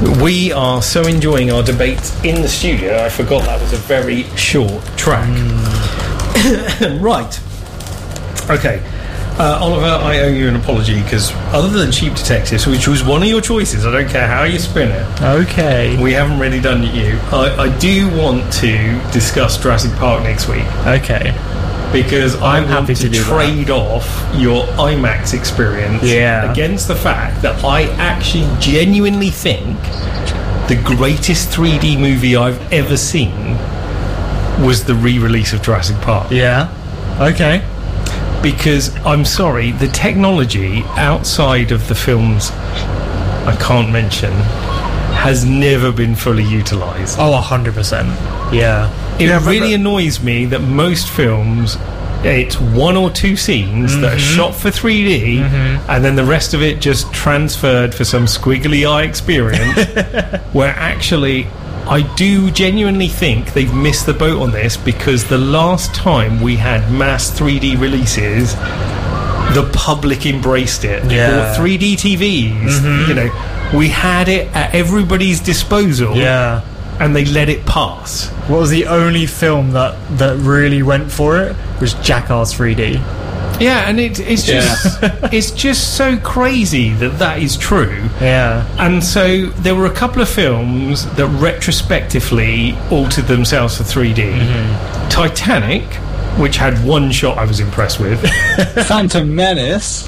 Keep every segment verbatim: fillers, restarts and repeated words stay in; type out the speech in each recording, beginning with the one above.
We are so enjoying our debate in the studio, I forgot that was a very short track. Mm. Right. Okay. Uh, Oliver, I owe you an apology, because other than Cheap Detectives, which was one of your choices, I don't care how you spin it. Okay. We haven't really done it you. I, I do want to discuss Jurassic Park next week. Okay. Because I'm happy happy to, to trade that. off your IMAX experience yeah. against the fact that I actually genuinely think the greatest three D movie I've ever seen was the re-release of Jurassic Park. Yeah. Okay. Because, I'm sorry, the technology outside of the films I can't mention has never been fully utilised. Oh, one hundred percent. Yeah. It yeah, really but, annoys me that most films, it's one or two scenes mm-hmm. that are shot for three D mm-hmm. and then the rest of it just transferred for some squiggly eye experience where actually I do genuinely think they've missed the boat on this, because the last time we had mass three D releases, the public embraced it. They yeah. bought three D T Vs. Mm-hmm. You know, we had it at everybody's disposal. Yeah. And they let it pass. What was the only film that, that really went for it? Was Jackass three D. Yeah, and it, it's just yeah. it's just so crazy that that is true. Yeah. And so there were a couple of films that retrospectively altered themselves for three D. Mm-hmm. Titanic, which had one shot I was impressed with. Phantom Menace.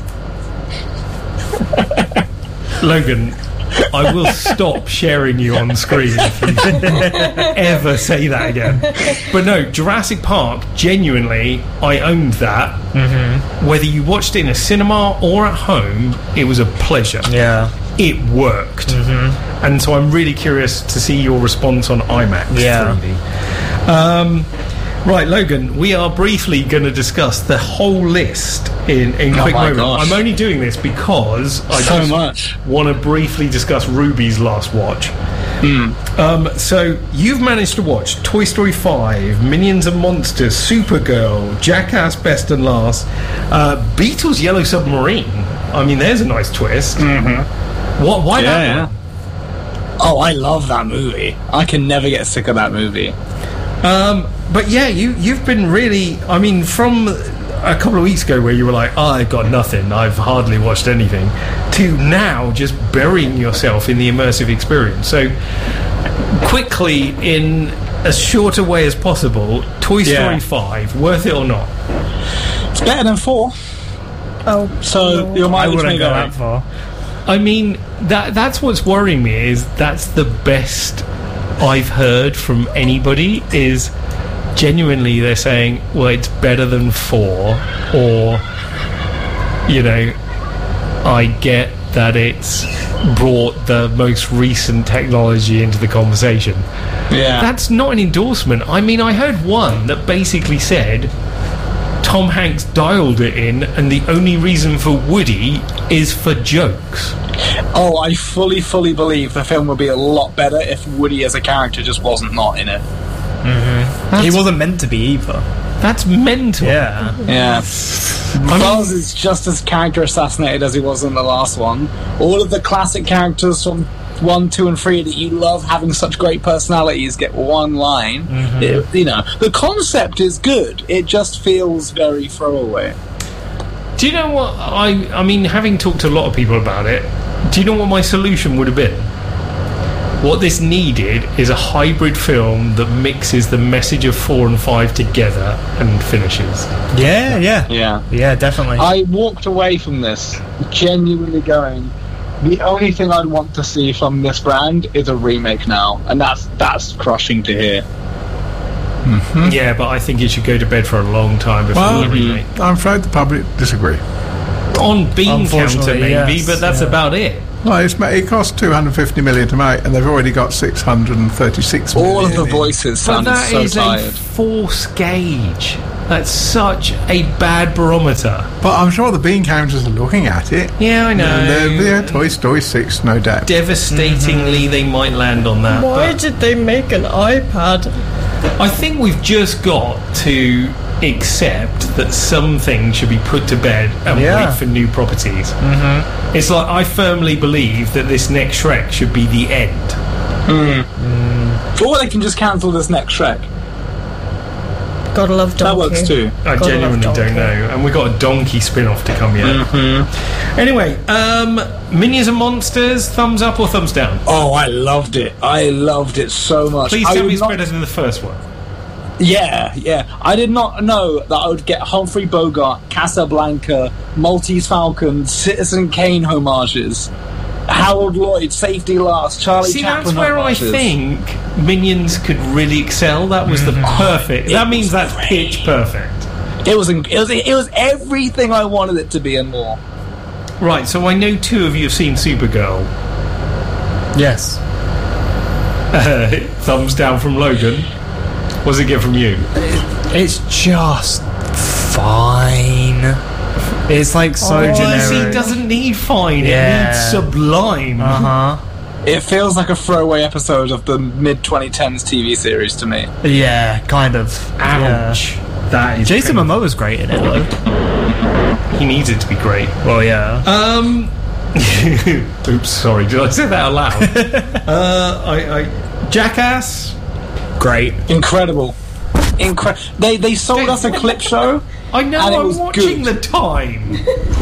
Logan, I will stop sharing you on screen if you ever say that again. But no, Jurassic Park, genuinely, I owned that. Mm-hmm. Whether you watched it in a cinema or at home, it was a pleasure. Yeah. It worked. Mm-hmm. And so I'm really curious to see your response on IMAX yeah. three D. Um, right, Logan, we are briefly going to discuss the whole list in, in oh quick my moment. Gosh. I'm only doing this because I so just much. want to briefly discuss Ruby's last watch. Mm. Um, so you've managed to watch Toy Story five, Minions and Monsters, Supergirl, Jackass Best and Last, uh, Beatles Yellow Submarine. I mean, there's a nice twist. Mm-hmm. What? Why yeah, that yeah. one? Oh, I love that movie. I can never get sick of that movie. Um, but yeah, you, you've been really... I mean, from a couple of weeks ago where you were like, oh, I've got nothing, I've hardly watched anything, to now just burying yourself in the immersive experience. So, quickly, in as short a way as possible, Toy Story yeah. five, worth it or not? It's better than four. Oh, so no. your mileage I wouldn't may go vary. that far. I mean, that that's what's worrying me, is that's the best I've heard from anybody, is genuinely they're saying, well, it's better than four, or, you know, I get that it's brought the most recent technology into the conversation. Yeah. That's not an endorsement. I mean, I heard one that basically said Tom Hanks dialed it in, and the only reason for Woody is for jokes. Oh, I fully, fully believe the film would be a lot better if Woody as a character just wasn't not in it. Mm-hmm. He wasn't meant to be either. That's mental. Yeah. Yeah. Buzz is just as character assassinated as he was in the last one. All of the classic characters from one, two, and three that you love having such great personalities get one line. Mm-hmm. It, you know, the concept is good. It just feels very throwaway. Do you know what I? I mean, having talked to a lot of people about it, do you know what my solution would have been? What this needed is a hybrid film that mixes the message of four and five together and finishes. Yeah, yeah, yeah, yeah, definitely. I walked away from this genuinely going, the only thing I'd want to see from this brand is a remake now, and that's that's crushing to hear. Mm-hmm. Yeah, but I think it should go to bed for a long time before well, the remake. I'm afraid the public disagree. On bean counter, maybe, yes, but that's yeah. about it. No, it's, it cost two hundred fifty million to make, and they've already got six hundred thirty-six million. All of the voices sounded but that so is tired. A false gauge. That's such a bad barometer. But I'm sure the bean counters are looking at it. Yeah, I know. And they're, yeah, Toy Story six, no doubt. Devastatingly, mm-hmm. they might land on that. Why did they make an iPad? I think we've just got to accept that some things should be put to bed and Yeah. wait for new properties. Mm-hmm. It's like I firmly believe that this next Shrek should be the end. Or they can just cancel this next Shrek. Gotta love That Donkey. works too. I Gotta genuinely love don't Donkey. know. And we've got a Donkey spin-off to come yet. Mm-hmm. Anyway, um, Minions and Monsters, thumbs up or thumbs down? Oh, I loved it. I loved it so much. Please I tell would me it's not- better than the first one. Yeah, yeah. I did not know that I would get Humphrey Bogart, Casablanca, Maltese Falcon, Citizen Kane homages, Harold Lloyd, Safety Last, Charlie See, Chaplin that's where homages. I think Minions could really excel. That was the perfect. That It means was that's great. pitch perfect. It was, it was it was everything I wanted it to be and more. Right, so I know two of you have seen Supergirl. Yes. Uh, thumbs down from Logan. What does it get from you? It's just fine. It's like so Oh, generic. see, doesn't need fine. Yeah. It needs sublime. Uh huh. It feels like a throwaway episode of the mid twenty tens T V series to me. Yeah, kind of. Ouch. That Yeah. is Jason painful. Momoa's great in it though. He needs it to be great. Well, yeah. Um. Oops, sorry. Did I say that out loud? uh, I, I, Jackass. Great. Incredible. Incre- they they sold us a clip show. I know. And it I'm was watching good. the time.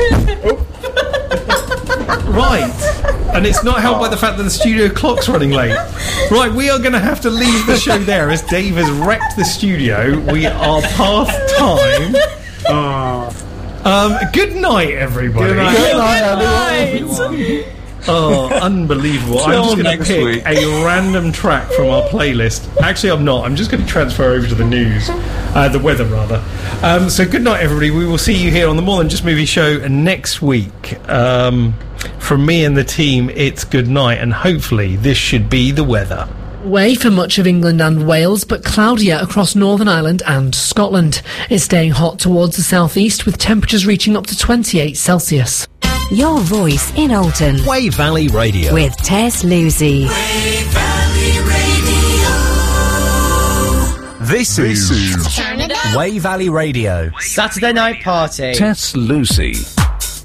Right, and it's not helped by the fact that the studio clock's running late. Right, we are going to have to leave the show there as Dave has wrecked the studio. We are past time. Um, good night, everybody. Good night. Oh, unbelievable. I'm Till just going to next pick week. a random track from our playlist. Actually, I'm not. I'm just going to transfer over to the news. Uh, the weather, rather. Um, so, good night, everybody. We will see you here on the More Than Just Movie show next week. Um, from me and the team, it's good night, and hopefully this should be the weather. Way for much of England and Wales, but cloudier across Northern Ireland and Scotland. It's staying hot towards the southeast, with temperatures reaching up to twenty-eight Celsius. Your voice in Alton. Wave Valley Radio. With Tess Lucy. Wave Valley Radio. This, this is, is Wave Valley Radio. Saturday Night Party. Tess Lucy.